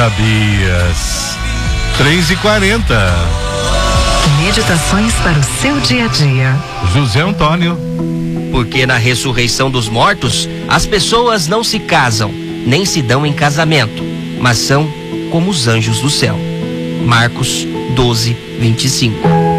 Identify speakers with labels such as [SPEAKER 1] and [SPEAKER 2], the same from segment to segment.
[SPEAKER 1] Sabias. 3h40.
[SPEAKER 2] Meditações para o seu dia a dia.
[SPEAKER 1] José Antônio.
[SPEAKER 3] Porque na ressurreição dos mortos, as pessoas não se casam, nem se dão em casamento, mas são como os anjos do céu. Marcos 12:25.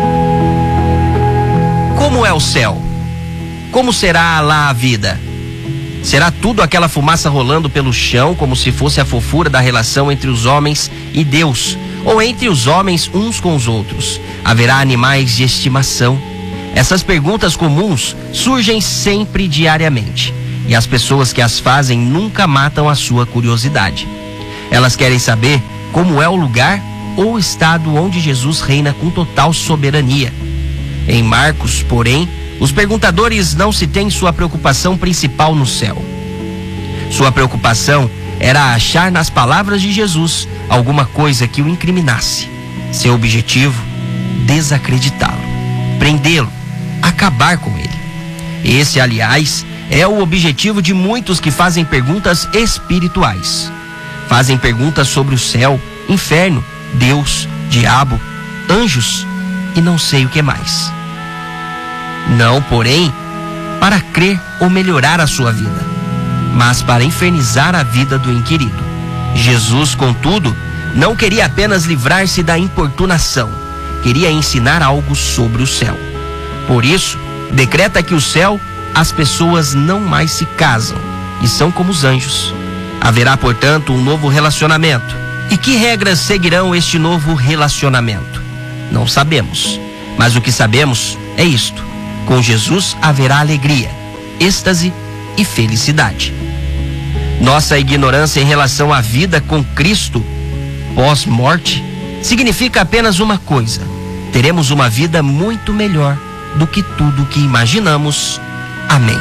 [SPEAKER 3] Como é o céu? Como será lá a vida? Será tudo aquela fumaça rolando pelo chão, como se fosse a fofura da relação entre os homens e Deus, ou entre os homens uns com os outros? Haverá animais de estimação? Essas perguntas comuns surgem sempre diariamente, e as pessoas que as fazem nunca matam a sua curiosidade. Elas querem saber como é o lugar ou estado onde Jesus reina com total soberania. Em Marcos, porém, os perguntadores não se têm sua preocupação principal no céu. Sua preocupação era achar nas palavras de Jesus alguma coisa que o incriminasse. Seu objetivo, desacreditá-lo, prendê-lo, acabar com ele. Esse, aliás, é o objetivo de muitos que fazem perguntas espirituais. Fazem perguntas sobre o céu, inferno, Deus, diabo, anjos e não sei o que mais. Não, porém, para crer ou melhorar a sua vida, mas para infernizar a vida do inquirido. Jesus, contudo, não queria apenas livrar-se da importunação, queria ensinar algo sobre o céu. Por isso, decreta que o céu, as pessoas não mais se casam e são como os anjos. Haverá, portanto, um novo relacionamento. E que regras seguirão este novo relacionamento? Não sabemos, mas o que sabemos é isto: com Jesus haverá alegria, êxtase e felicidade. Nossa ignorância em relação à vida com Cristo pós-morte significa apenas uma coisa: teremos uma vida muito melhor do que tudo que imaginamos. Amém.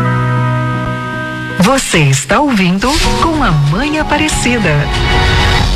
[SPEAKER 2] Você está ouvindo Com a Mãe Aparecida.